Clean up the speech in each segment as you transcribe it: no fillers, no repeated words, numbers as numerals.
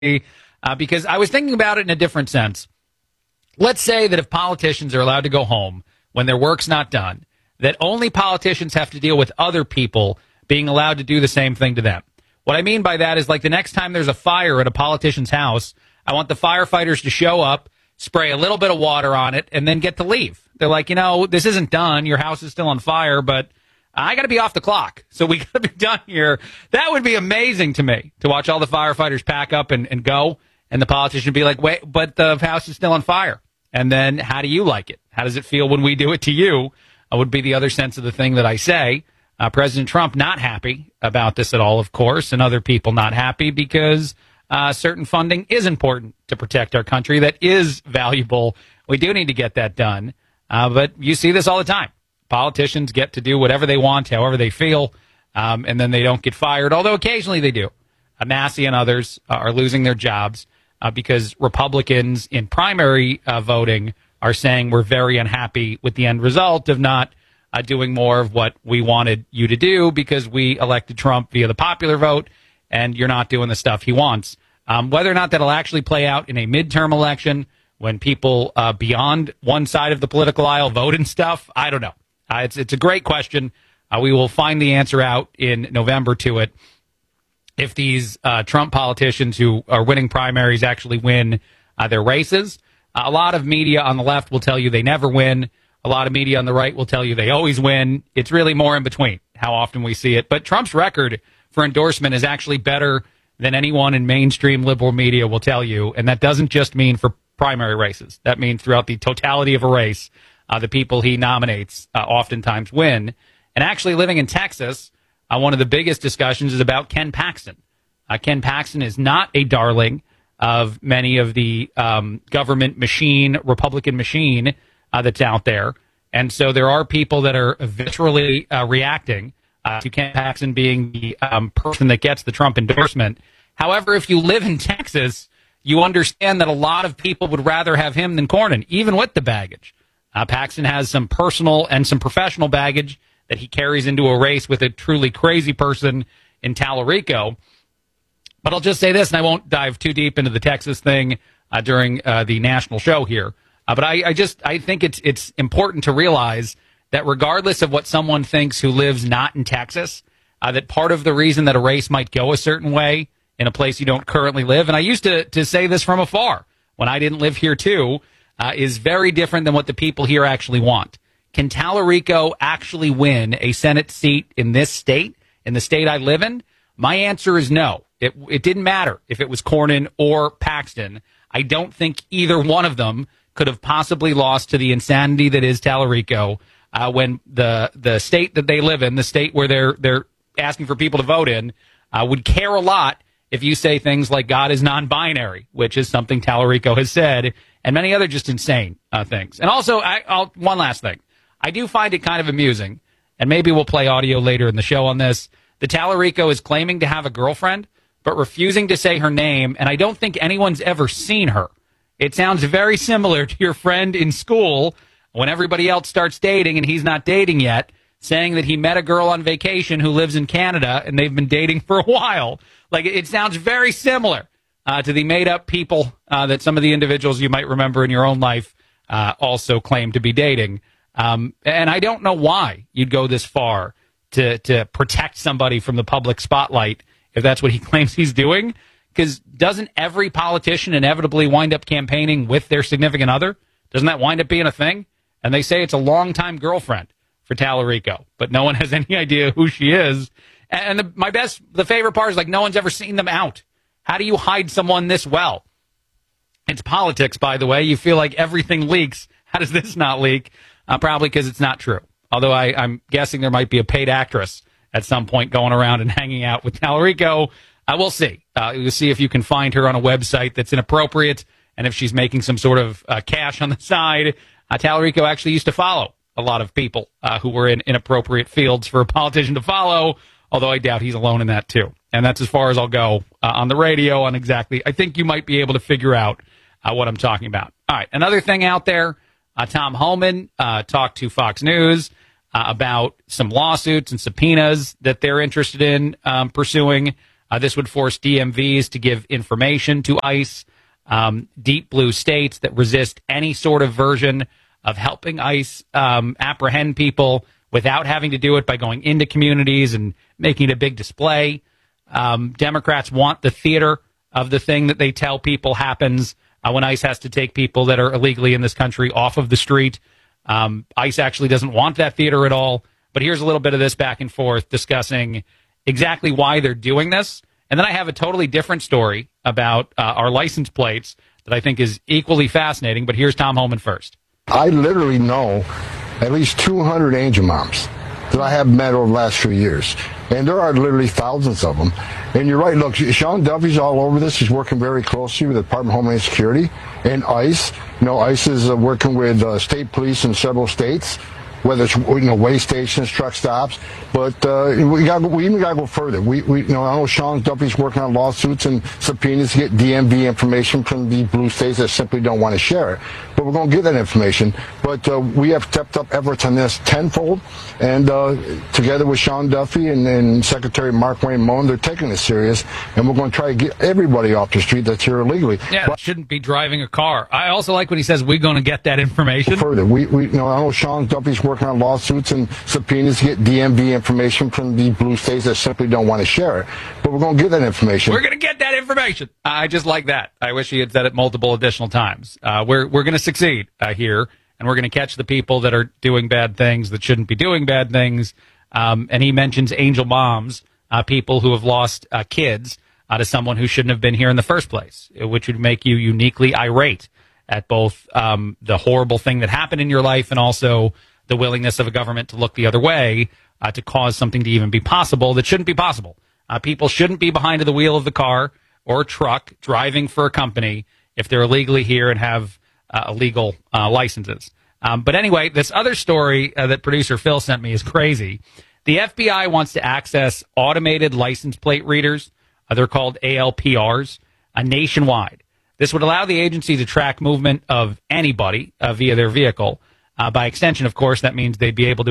because I was thinking about it in a different sense. Let's say that if politicians are allowed to go home when their work's not done, that only politicians have to deal with other people being allowed to do the same thing to them. What I mean by that is, like, the next time there's a fire at a politician's house, I want the firefighters to show up, spray a little bit of water on it, and then get to leave. They're like, this isn't done. Your house is still on fire, but I got to be off the clock, so we got to be done here. That would be amazing to me, to watch all the firefighters pack up and go, and the politician be like, wait, but the house is still on fire. And then how do you like it? How does it feel when we do it to you? Would be the other sense of the thing that I say. President Trump not happy about this at all, of course, and other people not happy because certain funding is important to protect our country. That is valuable. We do need to get that done. But you see this all the time. Politicians get to do whatever they want, however they feel, and then they don't get fired, although occasionally they do. Massey and others are losing their jobs because Republicans in primary voting are saying we're very unhappy with the end result of not doing more of what we wanted you to do because we elected Trump via the popular vote, and you're not doing the stuff he wants. Whether or not that'll actually play out in a midterm election when people beyond one side of the political aisle vote and stuff, I don't know. It's a great question. We will find the answer out in November to it. If these Trump politicians who are winning primaries actually win their races, a lot of media on the left will tell you they never win. A lot of media on the right will tell you they always win. It's really more in between how often we see it. But Trump's record for endorsement is actually better than anyone in mainstream liberal media will tell you. And that doesn't just mean for primary races. That means throughout the totality of a race, the people he nominates oftentimes win. And actually living in Texas, one of the biggest discussions is about Ken Paxton. Ken Paxton is not a darling of many of the government machine, Republican machine that's out there. And so there are people that are viscerally reacting to Ken Paxton being the person that gets the Trump endorsement. However, if you live in Texas, you understand that a lot of people would rather have him than Cornyn, even with the baggage. Paxton has some personal and some professional baggage that he carries into a race with a truly crazy person in Tallarico. But I'll just say this, and I won't dive too deep into the Texas thing during the national show here. But I think it's important to realize that regardless of what someone thinks who lives not in Texas, that part of the reason that a race might go a certain way in a place you don't currently live, and I used to say this from afar when I didn't live here too, is very different than what the people here actually want. Can Tallarico actually win a Senate seat in this state, in the state I live in? My answer is no. It didn't matter if it was Cornyn or Paxton. I don't think either one of them could have possibly lost to the insanity that is Tallarico when the state that they live in, the state where they're asking for people to vote in, would care a lot if you say things like God is non-binary, which is something Tallarico has said, and many other just insane things. And also, one last thing. I do find it kind of amusing, and maybe we'll play audio later in the show on this. The Tallarico is claiming to have a girlfriend, but refusing to say her name, and I don't think anyone's ever seen her. It sounds very similar to your friend in school when everybody else starts dating and he's not dating yet, saying that he met a girl on vacation who lives in Canada and they've been dating for a while. Like, it sounds very similar to the made-up people that some of the individuals you might remember in your own life also claim to be dating. And I don't know why you'd go this far to protect somebody from the public spotlight if that's what he claims he's doing. Because doesn't every politician inevitably wind up campaigning with their significant other? Doesn't that wind up being a thing? And they say it's a longtime girlfriend for Tallarico, but no one has any idea who she is. And the favorite part is, like, no one's ever seen them out. How do you hide someone this well? It's politics, by the way. You feel like everything leaks. How does this not leak? Probably because it's not true. Although I'm guessing there might be a paid actress at some point going around and hanging out with Tallarico. We'll see. We'll see if you can find her on a website that's inappropriate and if she's making some sort of cash on the side. Tallarico actually used to follow a lot of people who were in inappropriate fields for a politician to follow, although I doubt he's alone in that too. And that's as far as I'll go on the radio on exactly. I think you might be able to figure out what I'm talking about. All right, another thing out there, Tom Homan talked to Fox News about some lawsuits and subpoenas that they're interested in pursuing This would force DMVs to give information to ICE. Deep blue states that resist any sort of version of helping ICE apprehend people without having to do it by going into communities and making it a big display. Democrats want the theater of the thing that they tell people happens when ICE has to take people that are illegally in this country off of the street. ICE actually doesn't want that theater at all. But here's a little bit of this back and forth discussing exactly why they're doing this. And then I have a totally different story about our license plates that I think is equally fascinating. But here's Tom Homan first. I literally know at least 200 angel moms that I have met over the last few years. And there are literally thousands of them. And you're right. Look, Sean Duffy's all over this. He's working very closely with the Department of Homeland Security and ICE. You know, ICE is working with state police in several states, whether it's way stations, truck stops, but we even got to go further. I know Sean Duffy's working on lawsuits and subpoenas to get DMV information from the blue states that simply don't want to share it. But we're going to get that information. But we have stepped up efforts on this tenfold, and together with Sean Duffy and Secretary Mark Wayne Moen, they're taking this serious, and we're going to try to get everybody off the street that's here illegally. Yeah, but shouldn't be driving a car. I also like when he says we're going to get that information. Further, I know Sean Duffy's working on lawsuits and subpoenas to get DMV information from the blue states that simply don't want to share it. But we're going to get that information. We're going to get that information. I just like that. I wish he had said it multiple additional times. We're going to succeed here, and we're going to catch the people that are doing bad things that shouldn't be doing bad things. And he mentions angel moms, people who have lost kids to someone who shouldn't have been here in the first place, which would make you uniquely irate at both the horrible thing that happened in your life and also the willingness of a government to look the other way to cause something to even be possible that shouldn't be possible. People shouldn't be behind the wheel of the car or truck driving for a company if they're illegally here and have illegal licenses. But anyway, this other story that producer Phil sent me is crazy. The FBI wants to access automated license plate readers. They're called ALPRs, nationwide. This would allow the agency to track movement of anybody via their vehicle. By extension, of course, that means they'd be able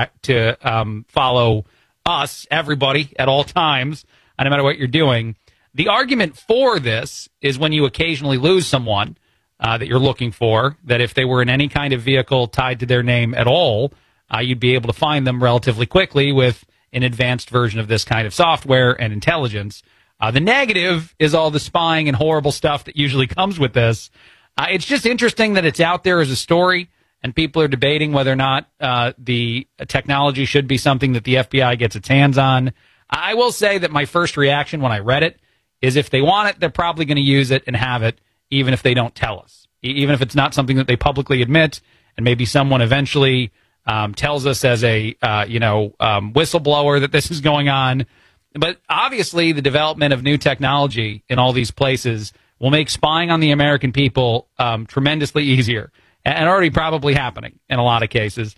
to follow us, everybody, at all times, no matter what you're doing. The argument for this is when you occasionally lose someone that you're looking for, that if they were in any kind of vehicle tied to their name at all, you'd be able to find them relatively quickly with an advanced version of this kind of software and intelligence. The negative is all the spying and horrible stuff that usually comes with this. It's just interesting that it's out there as a story, and people are debating whether or not the technology should be something that the FBI gets its hands on. I will say that my first reaction when I read it is if they want it, they're probably going to use it and have it, even if they don't tell us. Even if it's not something that they publicly admit, and maybe someone eventually tells us as a whistleblower that this is going on. But obviously, the development of new technology in all these places will make spying on the American people tremendously easier, and already probably happening in a lot of cases.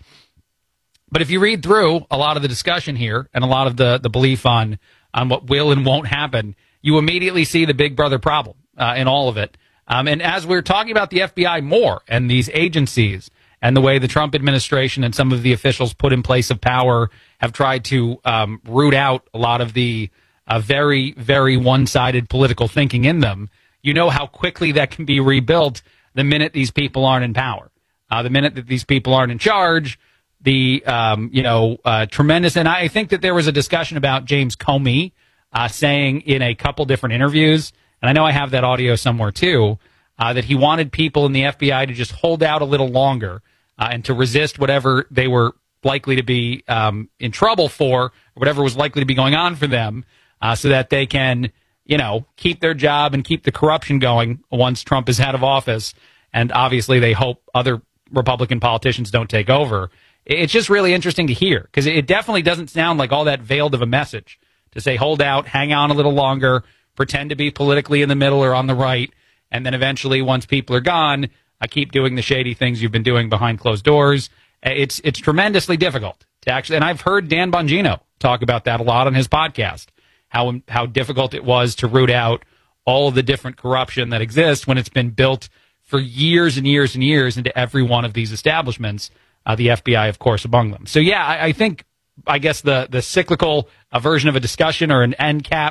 But if you read through a lot of the discussion here and a lot of the belief on what will and won't happen, you immediately see the big brother problem in all of it. And as we're talking about the FBI more and these agencies and the way the Trump administration and some of the officials put in place of power have tried to root out a lot of the very, very one-sided political thinking in them, you know how quickly that can be rebuilt the minute these people aren't in power. The minute that these people aren't in charge, the tremendous. And I think that there was a discussion about James Comey saying in a couple different interviews, and I know I have that audio somewhere too, that he wanted people in the FBI to just hold out a little longer and to resist whatever they were likely to be in trouble for, or whatever was likely to be going on for them, so that they can, keep their job and keep the corruption going once Trump is out of office. And obviously they hope other Republican politicians don't take over. It's just really interesting to hear, because it definitely doesn't sound like all that veiled of a message to say hold out, hang on a little longer, pretend to be politically in the middle or on the right, and then eventually, once people are gone, keep doing the shady things you've been doing behind closed doors. It's tremendously difficult to actually, and I've heard Dan Bongino talk about that a lot on his podcast, how difficult it was to root out all of the different corruption that exists when it's been built for years and years and years into every one of these establishments, the FBI, of course, among them. So, yeah, I guess the cyclical version of a discussion or an end cap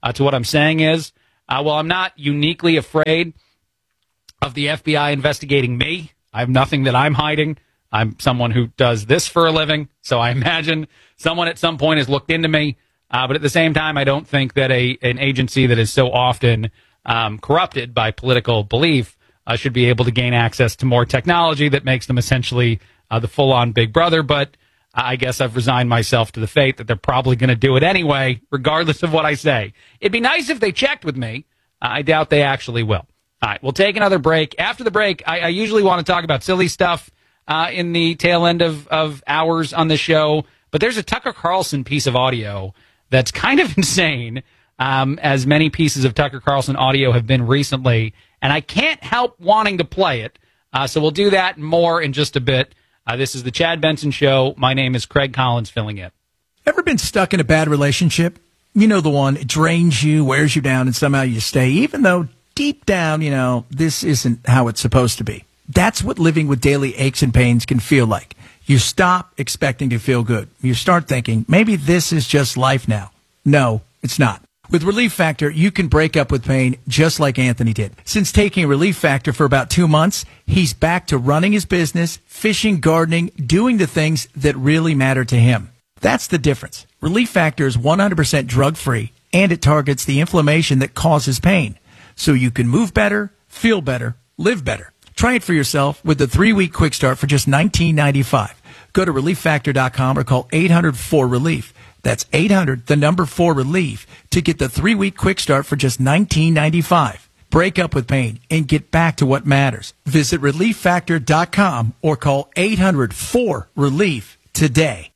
to what I'm saying is, well, I'm not uniquely afraid of the FBI investigating me. I have nothing that I'm hiding. I'm someone who does this for a living, so I imagine someone at some point has looked into me. But at the same time, I don't think that an agency that is so often corrupted by political belief should be able to gain access to more technology that makes them essentially the full-on Big Brother. But I guess I've resigned myself to the fate that they're probably going to do it anyway, regardless of what I say. It'd be nice if they checked with me. I doubt they actually will. All right, we'll take another break. After the break, I usually want to talk about silly stuff in the tail end of hours on the show, but there's a Tucker Carlson piece of audio that's kind of insane, as many pieces of Tucker Carlson audio have been recently, and I can't help wanting to play it, so we'll do that and more in just a bit. This is the Chad Benson Show. My name is Craig Collins, filling in. Ever been stuck in a bad relationship? You know the one, it drains you, wears you down, and somehow you stay, even though deep down, you know, this isn't how it's supposed to be. That's what living with daily aches and pains can feel like. You stop expecting to feel good. You start thinking, maybe this is just life now. No, it's not. With Relief Factor, you can break up with pain just like Anthony did. Since taking Relief Factor for about 2 months, he's back to running his business, fishing, gardening, doing the things that really matter to him. That's the difference. Relief Factor is 100% drug-free, and it targets the inflammation that causes pain. So you can move better, feel better, live better. Try it for yourself with the 3-week quick start for just $19.95. Go to ReliefFactor.com or call 800-4-RELIEF. That's 800-4-RELIEF to get the 3-week quick start for just $19.95. Break up with pain and get back to what matters. Visit ReliefFactor.com or call 800-4-RELIEF today.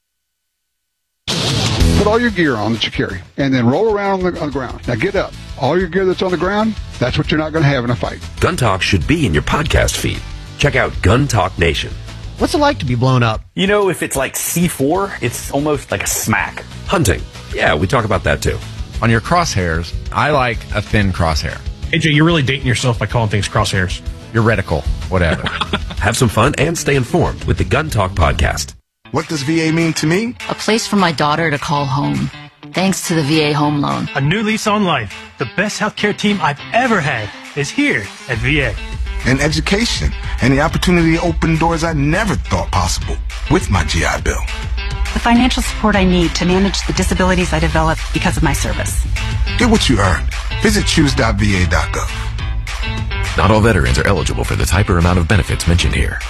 Put all your gear on that you carry, and then roll around on the ground. Now get up. All your gear that's on the ground, that's what you're not going to have in a fight. Gun Talk should be in your podcast feed. Check out Gun Talk Nation. What's it like to be blown up? You know, if it's like C4, it's almost like a smack. Hunting. Yeah, we talk about that too. On your crosshairs, I like a thin crosshair. AJ, you're really dating yourself by calling things crosshairs. Your reticle, whatever. Have some fun and stay informed with the Gun Talk podcast. What does VA mean to me? A place for my daughter to call home, thanks to the VA Home Loan. A new lease on life. The best healthcare team I've ever had is here at VA. And education, and the opportunity to open doors I never thought possible with my GI Bill. The financial support I need to manage the disabilities I developed because of my service. Get what you earned. Visit choose.va.gov. Not all veterans are eligible for the type or amount of benefits mentioned here.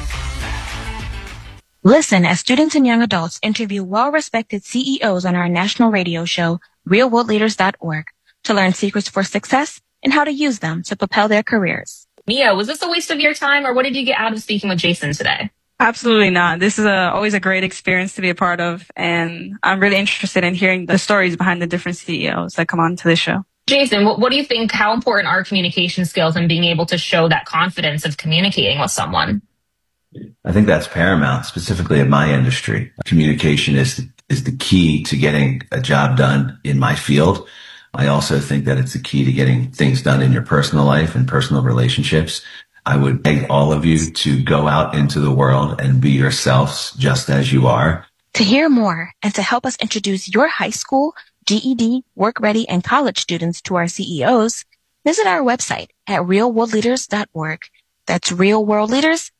Listen as students and young adults interview well-respected CEOs on our national radio show, realworldleaders.org, to learn secrets for success and how to use them to propel their careers. Mia, was this a waste of your time, or what did you get out of speaking with Jason today? Absolutely not. This is always a great experience to be a part of, and I'm really interested in hearing the stories behind the different CEOs that come on to the show. Jason, what do you think, how important are communication skills and being able to show that confidence of communicating with someone? I think that's paramount, specifically in my industry. Communication is the key to getting a job done in my field. I also think that it's the key to getting things done in your personal life and personal relationships. I would beg all of you to go out into the world and be yourselves just as you are. To hear more and to help us introduce your high school, GED, work-ready, and college students to our CEOs, visit our website at realworldleaders.org. That's realworldleaders.org.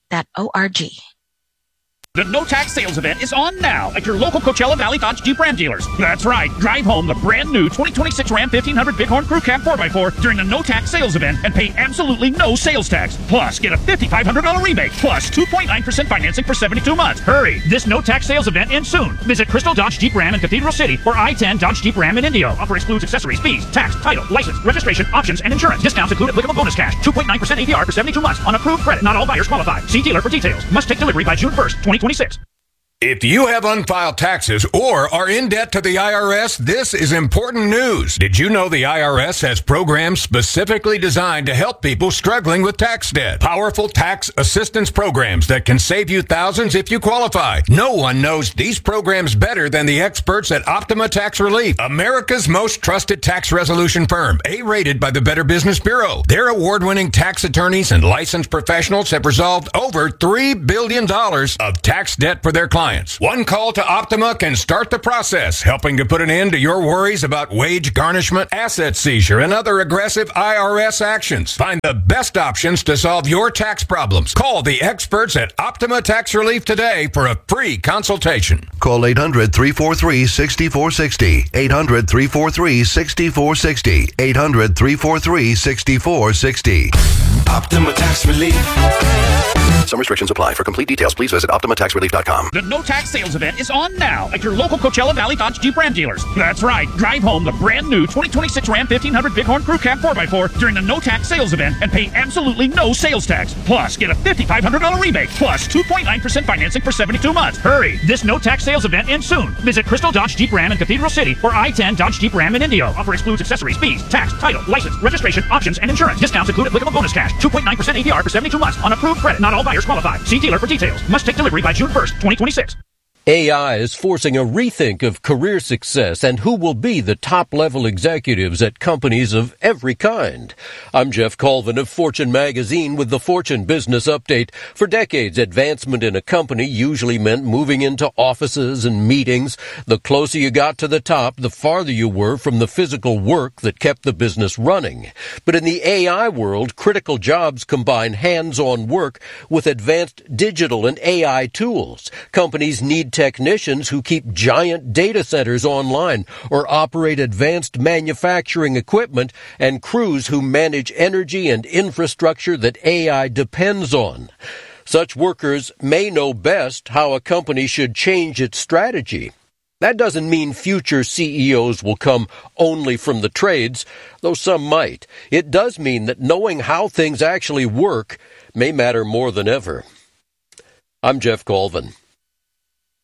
The No Tax Sales Event is on now at your local Coachella Valley Dodge Jeep Ram dealers. That's right. Drive home the brand new 2026 Ram 1500 Bighorn Crew Cab 4x4 during the No Tax Sales Event and pay absolutely no sales tax. Plus, get a $5,500 rebate plus 2.9% financing for 72 months. Hurry. This No Tax Sales Event ends soon. Visit Crystal Dodge Jeep Ram in Cathedral City or I-10 Dodge Jeep Ram in Indio. Offer excludes accessories, fees, tax, title, license, registration, options, and insurance. Discounts include applicable bonus cash. 2.9% APR for 72 months on approved credit. Not all buyers qualify. See dealer for details. Must take delivery by June 1st, 2026. If you have unfiled taxes or are in debt to the IRS, this is important news. Did you know the IRS has programs specifically designed to help people struggling with tax debt? Powerful tax assistance programs that can save you thousands if you qualify. No one knows these programs better than the experts at Optima Tax Relief, America's most trusted tax resolution firm, A-rated by the Better Business Bureau. Their award-winning tax attorneys and licensed professionals have resolved over $3 billion of tax debt for their clients. compliance. One call to Optima can start the process, helping to put an end to your worries about wage garnishment, asset seizure, and other aggressive IRS actions. Find the best options to solve your tax problems. Call the experts at Optima Tax Relief today for a free consultation. Call 800-343-6460. 800-343-6460. 800-343-6460. Optima Tax Relief. Some restrictions apply. For complete details, please visit OptimaTaxRelief.com. The No Tax Sales Event is on now at your local Coachella Valley Dodge Jeep Ram dealers. That's right. Drive home the brand new 2026 Ram 1500 Bighorn Crew Cab 4x4 during the No Tax Sales Event and pay absolutely no sales tax. Plus, get a $5,500 rebate plus 2.9% financing for 72 months. Hurry. This No Tax Sales Event ends soon. Visit Crystal Dodge Jeep Ram in Cathedral City or I-10 Dodge Jeep Ram in Indio. Offer excludes accessories, fees, tax, title, license, registration, options, and insurance. Discounts include applicable bonus cash. 2.9% APR for 72 months on approved credit. Not all buyers qualify. See dealer for details. Must take delivery by June 1st, 2026. AI is forcing a rethink of career success and who will be the top-level executives at companies of every kind. I'm Jeff Colvin of Fortune Magazine with the Fortune Business Update. For decades, advancement in a company usually meant moving into offices and meetings. The closer you got to the top, the farther you were from the physical work that kept the business running. But in the AI world, critical jobs combine hands-on work with advanced digital and AI tools. Companies need technicians who keep giant data centers online or operate advanced manufacturing equipment, and crews who manage energy and infrastructure that AI depends on. Such workers may know best how a company should change its strategy. That doesn't mean future CEOs will come only from the trades, though some might. It does mean that knowing how things actually work may matter more than ever. I'm Jeff Colvin.